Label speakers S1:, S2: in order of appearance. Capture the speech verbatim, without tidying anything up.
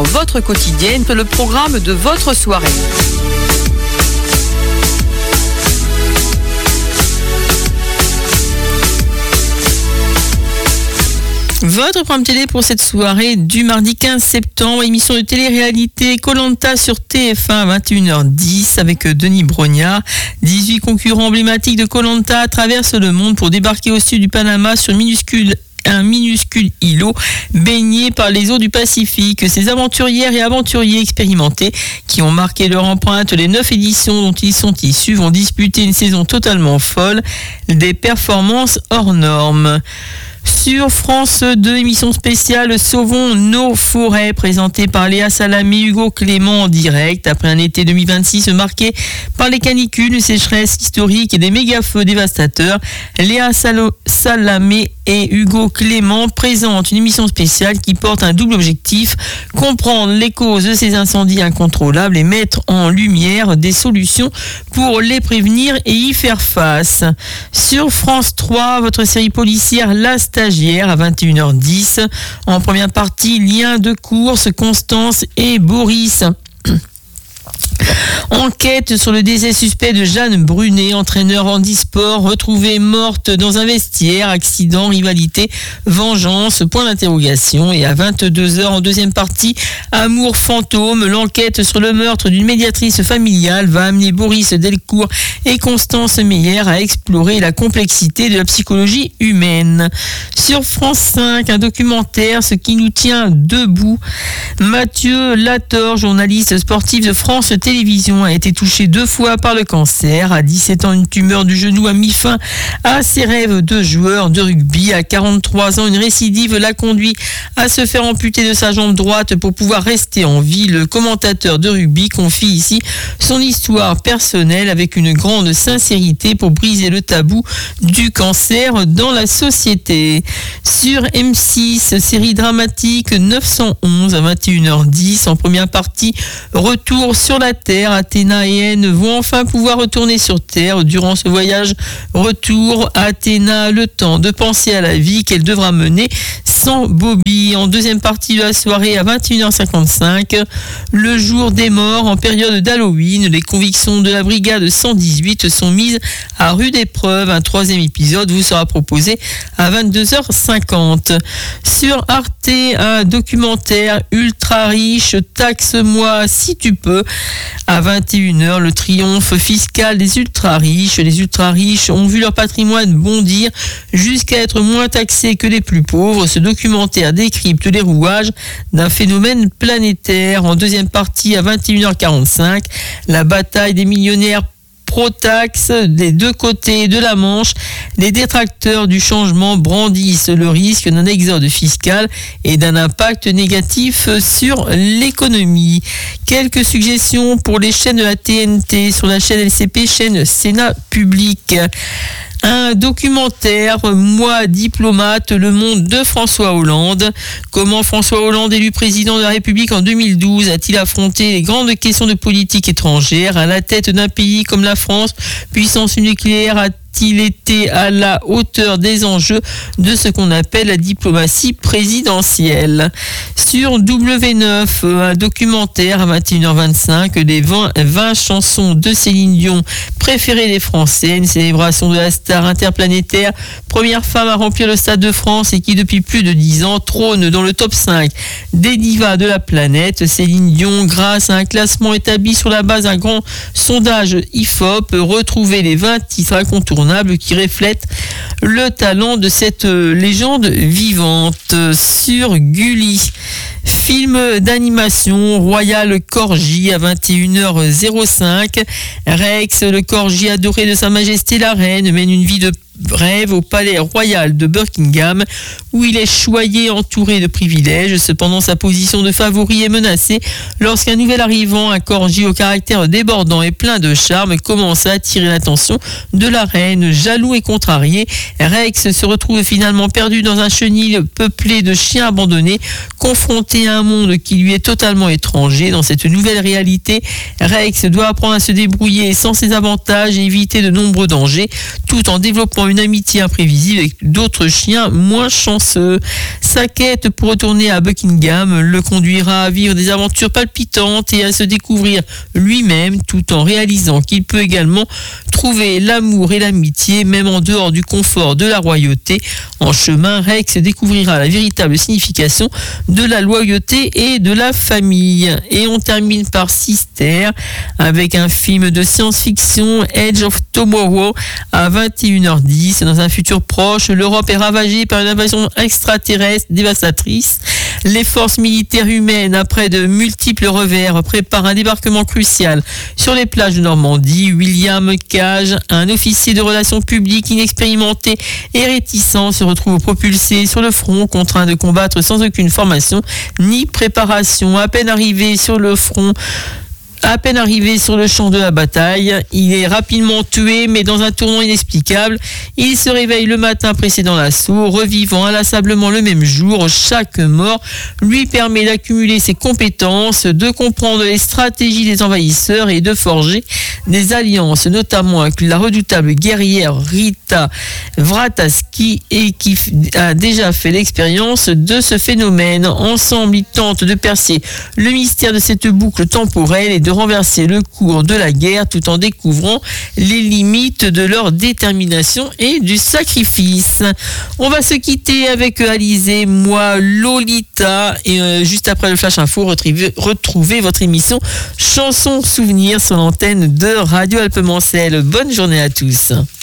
S1: votre quotidien, le programme de votre soirée. Votre programme télé pour cette soirée du mardi quinze septembre, émission de télé-réalité Koh-Lanta sur T F un à vingt et une heures dix avec Denis Brognard. dix-huit concurrents emblématiques de Koh-Lanta traversent le monde pour débarquer au sud du Panama sur minuscule un minuscule îlot baigné par les eaux du Pacifique. Ces aventurières et aventuriers expérimentés qui ont marqué leur empreinte les neuf éditions dont ils sont issus vont disputer une saison totalement folle, des performances hors normes. Sur France deux, émission spéciale Sauvons nos forêts, présentée par Léa Salamé, Hugo Clément en direct. Après un été deux mille vingt-six marqué par les canicules, une sécheresse historique et des méga-feux dévastateurs, Léa Salo- Salamé et Hugo Clément présentent une émission spéciale qui porte un double objectif: comprendre les causes de ces incendies incontrôlables et mettre en lumière des solutions pour les prévenir et y faire face. Sur France trois, votre série policière La Stagiaire à vingt et une heures dix. En première partie, lien de course, Constance et Boris. Enquête sur le décès suspect de Jeanne Brunet, entraîneur handisport, retrouvée morte dans un vestiaire, accident, rivalité, vengeance, point d'interrogation. Et à vingt-deux heures, en deuxième partie, Amour fantôme, l'enquête sur le meurtre d'une médiatrice familiale va amener Boris Delcourt et Constance Meyer à explorer la complexité de la psychologie humaine. Sur France cinq, un documentaire, Ce qui nous tient debout. Mathieu Lator, journaliste sportif de France Télévisions, a été touché deux fois par le cancer. À dix-sept ans, une tumeur du genou a mis fin à ses rêves de joueur de rugby. À quarante-trois ans, une récidive l'a conduit à se faire amputer de sa jambe droite pour pouvoir rester en vie. Le commentateur de rugby confie ici son histoire personnelle avec une grande sincérité pour briser le tabou du cancer dans la société. Sur M six, série dramatique neuf cent onze à vingt et une heures dix. En première partie, retour sur la Terre. Athéna et Anne vont enfin pouvoir retourner sur Terre. Durant ce voyage retour, Athéna a le temps de penser à la vie qu'elle devra mener sans Bobby. En deuxième partie de la soirée à vingt et une heures cinquante-cinq, le jour des morts en période d'Halloween. Les convictions de la brigade cent dix-huit sont mises à rude épreuve. Un troisième épisode vous sera proposé à vingt-deux heures cinquante. Sur Arte, un documentaire ultra riche, Taxe-moi si tu peux. À vingt et une heures, le triomphe fiscal des ultra riches. Les ultra riches ont vu leur patrimoine bondir jusqu'à être moins taxés que les plus pauvres. Ce documentaire décrypte les rouages d'un phénomène planétaire. En deuxième partie, à vingt et une heures quarante-cinq, la bataille des millionnaires pro-taxe des deux côtés de la Manche. Les détracteurs du changement brandissent le risque d'un exode fiscal et d'un impact négatif sur l'économie. Quelques suggestions pour les chaînes de la T N T sur la chaîne L C P, chaîne Sénat Public. Un documentaire, Moi diplomate, le monde de François Hollande. Comment François Hollande, élu président de la République en deux mille douze, a-t-il affronté les grandes questions de politique étrangère à la tête d'un pays comme la France, puissance nucléaire, a il était à la hauteur des enjeux de ce qu'on appelle la diplomatie présidentielle. Sur W neuf, un documentaire à vingt et une heures vingt-cinq, les vingt, vingt chansons de Céline Dion préférées des Français, une célébration de la star interplanétaire, première femme à remplir le Stade de France et qui depuis plus de dix ans trône dans le top cinq des divas de la planète. Céline Dion, grâce à un classement établi sur la base d'un grand sondage I F O P, retrouver les vingt titres incontournables qui reflètent le talent de cette légende vivante. Sur Gulli, film d'animation, Royal Corgi à vingt et une heures cinq. Rex, le corgi adoré de Sa Majesté la Reine, mène une vie de rêve au palais royal de Buckingham où il est choyé, entouré de privilèges. Cependant, sa position de favori est menacée lorsqu'un nouvel arrivant, un corgi au caractère débordant et plein de charme, commence à attirer l'attention de la reine. Jaloux et contrarié, Rex se retrouve finalement perdu dans un chenil peuplé de chiens abandonnés, confronté à un monde qui lui est totalement étranger. Dans cette nouvelle réalité, Rex doit apprendre à se débrouiller sans ses avantages et éviter de nombreux dangers, tout en développant une amitié imprévisible avec d'autres chiens moins chanceux. Sa quête pour retourner à Buckingham le conduira à vivre des aventures palpitantes et à se découvrir lui-même, tout en réalisant qu'il peut également trouver l'amour et l'amitié même en dehors du confort de la royauté. En chemin, Rex découvrira la véritable signification de la loyauté et de la famille. Et on termine par Sister avec un film de science-fiction, Edge of Tomorrow, à vingt et une heures dix. Dans un futur proche, l'Europe est ravagée par une invasion extraterrestre dévastatrice. Les forces militaires humaines, après de multiples revers, préparent un débarquement crucial sur les plages de Normandie. William Cage, un officier de relations publiques inexpérimenté et réticent, se retrouve propulsé sur le front, contraint de combattre sans aucune formation ni préparation. À peine arrivé sur le front, À peine arrivé sur le champ de la bataille, il est rapidement tué, mais dans un tournant inexplicable. Il se réveille le matin précédant l'assaut, revivant inlassablement le même jour. Chaque mort lui permet d'accumuler ses compétences, de comprendre les stratégies des envahisseurs et de forger des alliances, notamment avec la redoutable guerrière Rita Vrataski, et qui a déjà fait l'expérience de ce phénomène. Ensemble, ils tentent de percer le mystère de cette boucle temporelle et de renverser le cours de la guerre tout en découvrant les limites de leur détermination et du sacrifice. On va se quitter avec Alizé, moi Lolita, et euh, juste après le Flash Info, retrouvez, retrouvez votre émission Chansons Souvenirs sur l'antenne de Radio Alpemancel. Bonne journée à tous.